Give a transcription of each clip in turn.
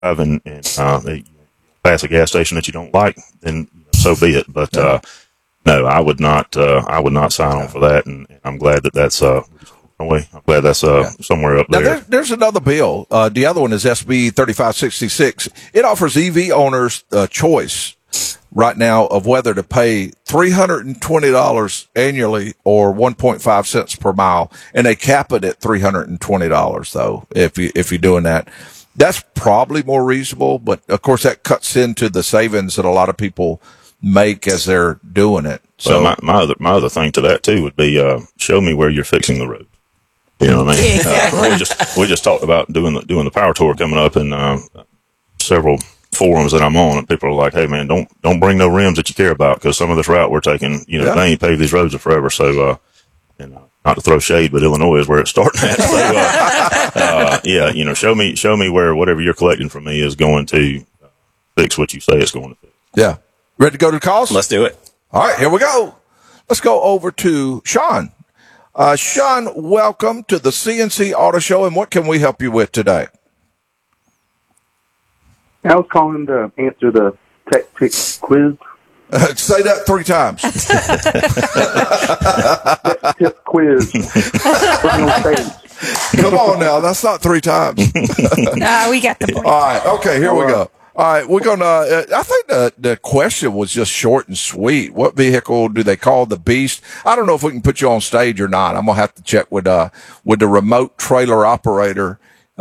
and pass a gas station that you don't like, then so be it. But no, I would not sign on for that, and I'm glad that's somewhere up there. Now, there's another bill. The other one is SB 3566. It offers EV owners a choice right now of whether to pay $320 annually or 1.5 cents per mile, and they cap it at $320 though. If you're doing that, that's probably more reasonable. But of course, that cuts into the savings that a lot of people make as they're doing it. So my other thing to that too would be show me where you're fixing the road. You know what I mean? Exactly. We just talked about doing the power tour coming up in several forums that I'm on, and people are like, "Hey man, don't bring no rims that you care about, because some of this route we're taking, they ain't paved these roads in forever." So, not to throw shade, but Illinois is where it's starting at. So, show me where whatever you're collecting from me is going to fix what you say it's going to fix. Yeah, ready to go to the calls? Let's do it. All right, here we go. Let's go over to Sean. Sean, welcome to the CNC Auto Show, and what can we help you with today? I was calling to answer the tech pick quiz. Say that 3 times. Tech tip quiz. Come on now, that's not 3 times. No, we got the point. All right, okay, here we go. All right, we're gonna. I think the question was just short and sweet. What vehicle do they call the Beast? I don't know if we can put you on stage or not. I'm gonna have to check with the remote trailer operator.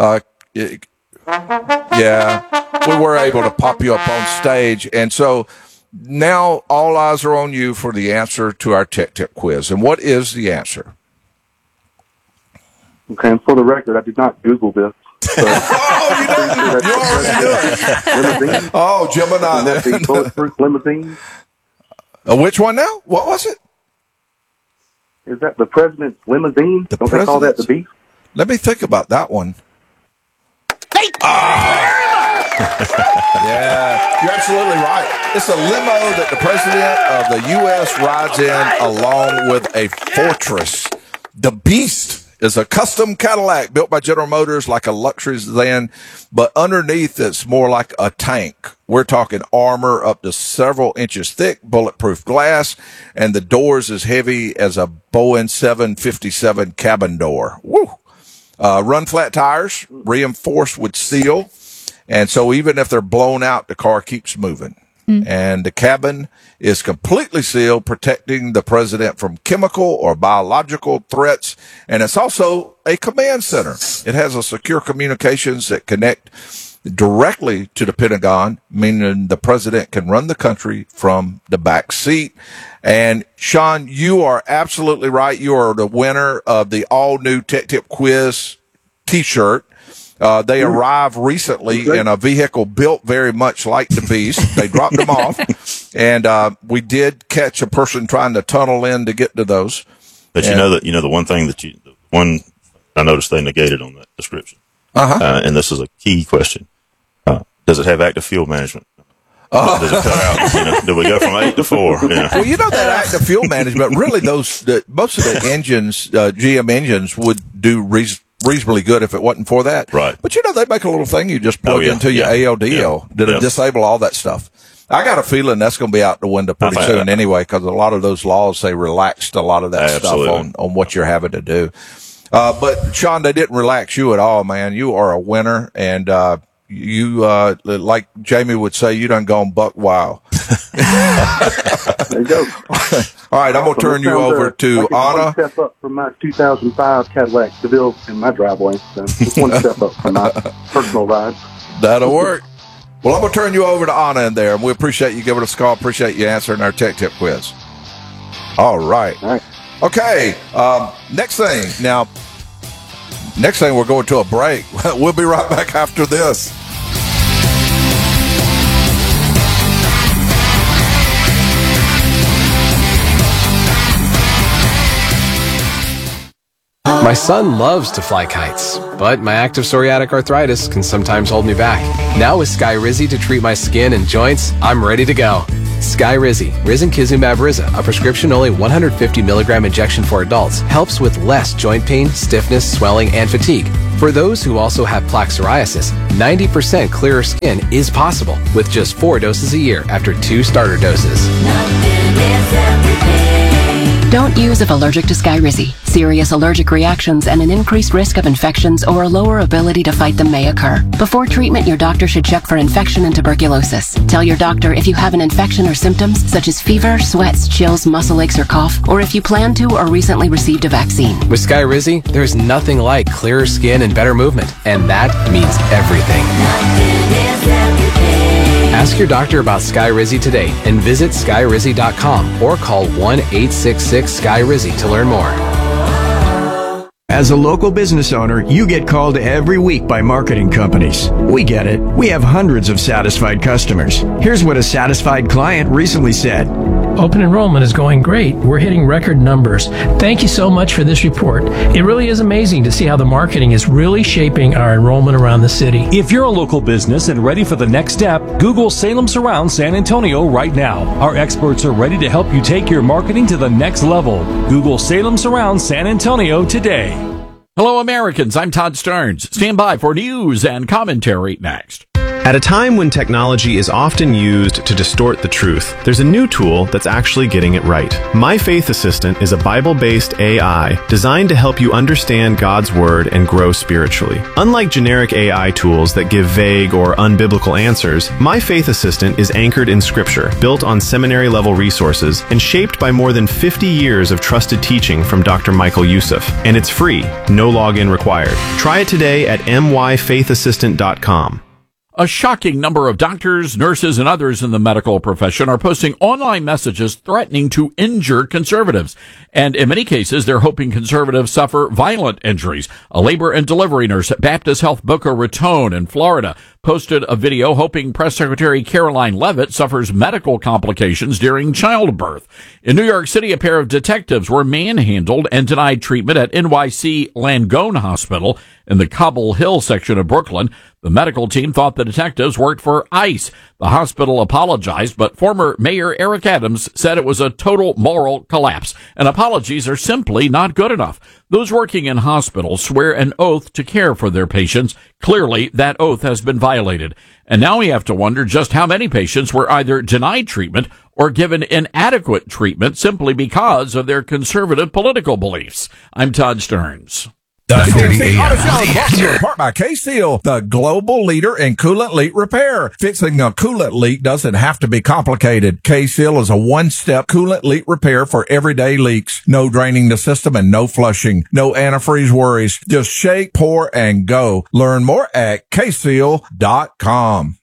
Yeah, we were able to pop you up on stage, and so now all eyes are on you for the answer to our tech tip quiz. And what is the answer? Okay, and for the record, I did not Google this. You already knew it. Limousine. Oh, Gemini. The bulletproof limousine. Which one now? What was it? Is that the president's limousine? The Don't they call that the Beast? Let me think about that one. Yeah, you're absolutely right. It's a limo that the president of the U.S. rides in along with a Fortress. The Beast is a custom Cadillac built by General Motors, like a luxury sedan, but underneath it's more like a tank. We're talking armor up to several inches thick, bulletproof glass, and the doors as heavy as a Boeing 757 cabin door. Woo! Run flat tires, reinforced with steel. And so even if they're blown out, the car keeps moving. And the cabin is completely sealed, protecting the president from chemical or biological threats. And it's also a command center. It has a secure communications that connect directly to the Pentagon, meaning the president can run the country from the back seat. And Sean, you are absolutely right. You are the winner of the all-new Tech Tip Quiz T-shirt. They arrived recently in a vehicle built very much like the Beast. They dropped them off, and we did catch a person trying to tunnel in to get to those. But the one thing the one I noticed they negated on that description, and this is a key question: does it have active fuel management? Does it cut out? Do we go from 8 to 4? Well, that active fuel management, really, most of the engines, GM engines, would do reasonably good if it wasn't for that. Right. But they make a little thing you just plug into your ALDL to disable all that stuff. I got a feeling that's going to be out the window pretty soon anyway, because a lot of those laws, they relaxed a lot of that stuff on what you're having to do. But Sean, they didn't relax you at all, man. You are a winner, and you like Jamie would say, you done gone buck wild. There you go. All right, I'm going to turn you over to Anna. One step up from my 2005 Cadillac DeVille in my driveway. So just one step up from my personal ride. That'll work. Well, I'm going to turn you over to Anna in there, and we appreciate you giving us a call. Appreciate you answering our tech tip quiz. All right. All right. Okay, next thing. Now, we're going to a break. We'll be right back after this. My son loves to fly kites, but my active psoriatic arthritis can sometimes hold me back. Now with Skyrizi to treat my skin and joints, I'm ready to go. Skyrizi, risankizumab Riza, a prescription-only 150 milligram injection for adults, helps with less joint pain, stiffness, swelling, and fatigue. For those who also have plaque psoriasis, 90% clearer skin is possible with just 4 doses a year after 2 starter doses. Don't use if allergic to Skyrizi. Serious allergic reactions and an increased risk of infections or a lower ability to fight them may occur. Before treatment, your doctor should check for infection and tuberculosis. Tell your doctor if you have an infection or symptoms such as fever, sweats, chills, muscle aches, or cough, or if you plan to or recently received a vaccine. With Skyrizi, there's nothing like clearer skin and better movement, and that means everything. Ask your doctor about Skyrizi today and visit Skyrizi.com or call 1-866-SKYRIZI to learn more. As a local business owner, you get called every week by marketing companies. We get it. We have hundreds of satisfied customers. Here's what a satisfied client recently said. Open enrollment is going great. We're hitting record numbers. Thank you so much for this report. It really is amazing to see how the marketing is really shaping our enrollment around the city. If you're a local business and ready for the next step, Google Salem Surround San Antonio right now. Our experts are ready to help you take your marketing to the next level. Google Salem Surround San Antonio today. Hello, Americans. I'm Todd Stearns. Stand by for news and commentary next. At a time when technology is often used to distort the truth, there's a new tool that's actually getting it right. My Faith Assistant is a Bible-based AI designed to help you understand God's Word and grow spiritually. Unlike generic AI tools that give vague or unbiblical answers, My Faith Assistant is anchored in Scripture, built on seminary-level resources, and shaped by more than 50 years of trusted teaching from Dr. Michael Youssef. And it's free, no login required. Try it today at myfaithassistant.com. A shocking number of doctors, nurses, and others in the medical profession are posting online messages threatening to injure conservatives. And in many cases, they're hoping conservatives suffer violent injuries. A labor and delivery nurse at Baptist Health Boca Raton in Florida posted a video hoping Press Secretary Caroline Leavitt suffers medical complications during childbirth. In New York City, a pair of detectives were manhandled and denied treatment at NYC Langone Hospital in the Cobble Hill section of Brooklyn. The medical team thought the detectives worked for ICE. The hospital apologized, but former Mayor Eric Adams said it was a total moral collapse, and apologies are simply not good enough. Those working in hospitals swear an oath to care for their patients. Clearly, that oath has been violated. And now we have to wonder just how many patients were either denied treatment or given inadequate treatment simply because of their conservative political beliefs. I'm Todd Stearns. The CNC Auto Show brought to you in part by K-Seal, the global leader in coolant leak repair. Fixing a coolant leak doesn't have to be complicated. K-Seal is a one-step coolant leak repair for everyday leaks. No draining the system and no flushing. No antifreeze worries. Just shake, pour, and go. Learn more at kseal.com.